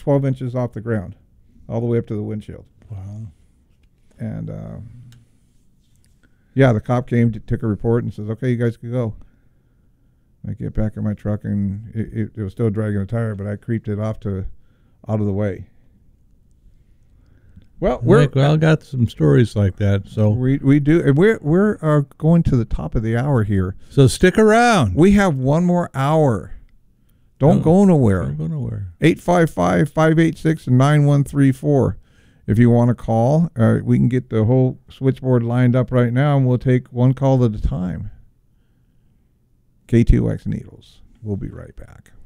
12 inches off the ground, all the way up to the windshield. Wow. And yeah, the cop came, took a report, and says, "Okay, you guys can go." I get back in my truck, and it was still dragging a tire, but I creeped it out of the way. Well, we all got some stories like that, so we do, and we're going to the top of the hour here. So stick around. We have one more hour. Don't go nowhere. Don't go nowhere. 855-586-9134. If you want to call, we can get the whole switchboard lined up right now, and we'll take one call at a time. K2X Needles. We'll be right back.